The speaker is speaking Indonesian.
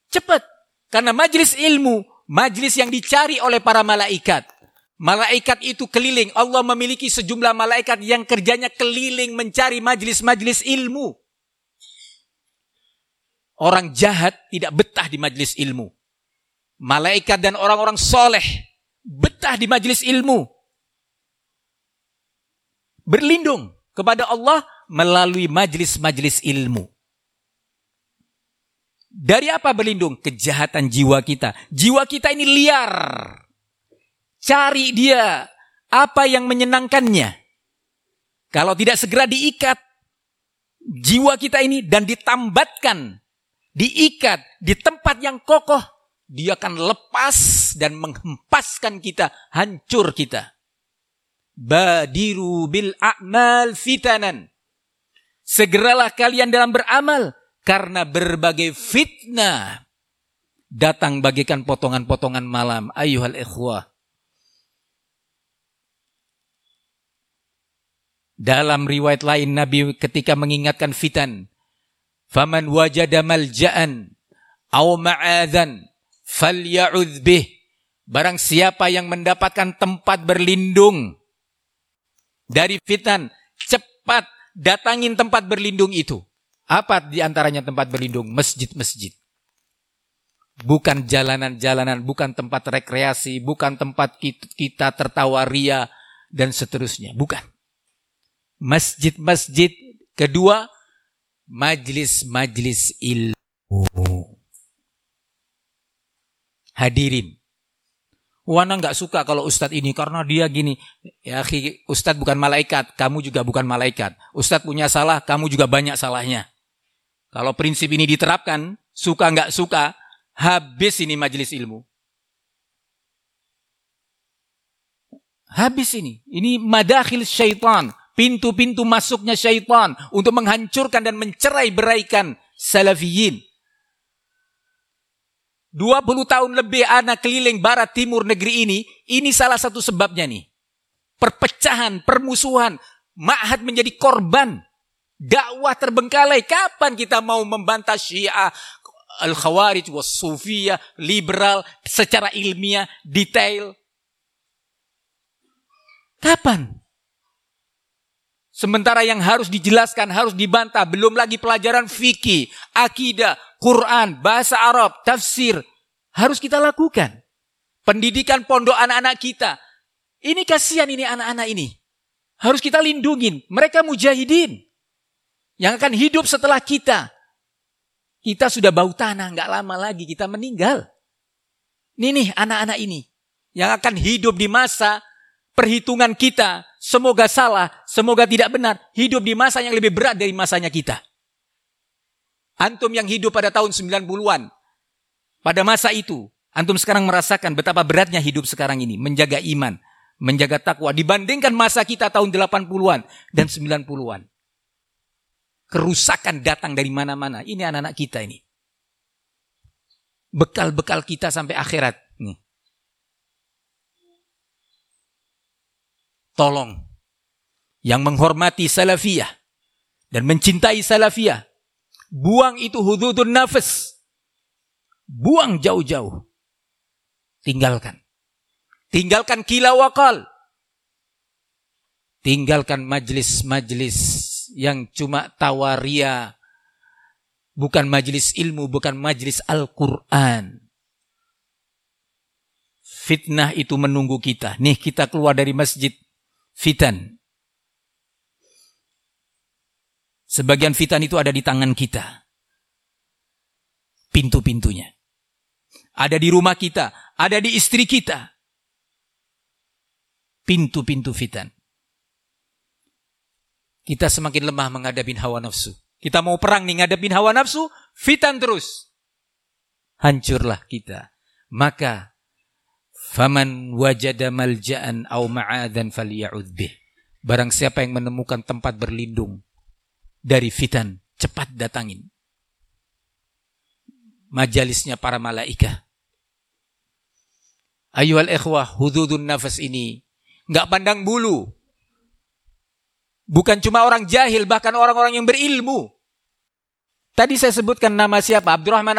Cepat. Karena majlis ilmu, majlis yang dicari oleh para malaikat. Malaikat itu keliling. Allah memiliki sejumlah malaikat yang kerjanya keliling mencari majlis-majlis ilmu. Orang jahat tidak betah di majlis ilmu. Malaikat dan orang-orang soleh betah di majlis ilmu. Berlindung kepada Allah melalui majlis-majlis ilmu. Dari apa berlindung? Kejahatan jiwa kita. Jiwa kita ini liar. Cari dia apa yang menyenangkannya. Kalau tidak segera diikat jiwa kita ini dan ditambatkan, diikat di tempat yang kokoh, dia akan lepas dan menghempaskan kita, hancur kita. Badiru bil a'mal fitanan. Segeralah kalian dalam beramal, karena berbagai fitnah datang bagaikan potongan-potongan malam. Ayyuhal ikhwah. Dalam riwayat lain Nabi ketika mengingatkan fitan, faman wajada malja'an aw ma'adhan falya'udz bih. Barang siapa yang mendapatkan tempat berlindung dari fitan, cepat datangin tempat berlindung itu. Apa di antaranya tempat berlindung? Masjid-masjid. Bukan jalanan-jalanan, bukan tempat rekreasi, bukan tempat kita tertawa ria dan seterusnya. Bukan. Masjid-masjid. Kedua, majlis-majlis ilmu. Hadirin. Wana nggak suka kalau ustadz ini karena dia gini. Ya, ustadz bukan malaikat, kamu juga bukan malaikat. Ustadz punya salah, kamu juga banyak salahnya. Kalau prinsip ini diterapkan, suka nggak suka, habis ini majelis ilmu. Habis ini. Ini madakhil syaitan. Pintu-pintu masuknya syaitan untuk menghancurkan dan mencerai-beraikan salafiyin. 20 tahun lebih anak keliling barat timur negeri ini salah satu sebabnya nih. Perpecahan, permusuhan, ma'had menjadi korban. Dakwah terbengkalai. Kapan kita mau membantah Syiah, Al-Khawarij, Was-Sufiyah, liberal secara ilmiah, detail? Kapan? Sementara yang harus dijelaskan, harus dibantah, belum lagi pelajaran fikih, akidah, Quran, bahasa Arab, tafsir, harus kita lakukan. Pendidikan pondok anak-anak kita. Ini kasihan ini anak-anak ini. Harus kita lindungin. Mereka mujahidin. Yang akan hidup setelah kita. Kita sudah bau tanah, nggak lama lagi kita meninggal. Ini nih anak-anak ini. Yang akan hidup di masa perhitungan kita. Semoga salah, semoga tidak benar. Hidup di masa yang lebih berat dari masanya kita. Antum yang hidup pada tahun 90-an. Pada masa itu, antum sekarang merasakan betapa beratnya hidup sekarang ini. Menjaga iman, menjaga takwa. Dibandingkan masa kita tahun 80-an dan 90-an. Kerusakan datang dari mana-mana. Ini anak-anak kita ini. Bekal-bekal kita sampai akhirat. Nih. Tolong. Yang menghormati salafiyah. Dan mencintai salafiyah. Buang itu hududun nafas. Buang jauh-jauh. Tinggalkan. Tinggalkan kila wakal. Tinggalkan majlis-majlis yang cuma tawaria, bukan majlis ilmu, bukan majlis Al-Quran. Fitnah itu menunggu kita. Nih kita keluar dari masjid, fitan. Sebagian fitan itu ada di tangan kita. Pintu-pintunya. Ada di rumah kita, ada di istri kita. Pintu-pintu fitan. Kita semakin lemah menghadapi hawa nafsu. Kita mau perang nih ngadepin hawa nafsu, fitan terus. Hancurlah kita. Maka faman wajada malja'an aw ma'adhan falya'udz bih. Barang siapa yang menemukan tempat berlindung dari fitan, cepat datangin. Majalisnya para malaikat. Ayyuhal ikhwah, hududun nafas ini enggak pandang bulu. Bukan cuma orang jahil, bahkan orang-orang yang berilmu. Tadi saya sebutkan nama siapa? Abdurrahman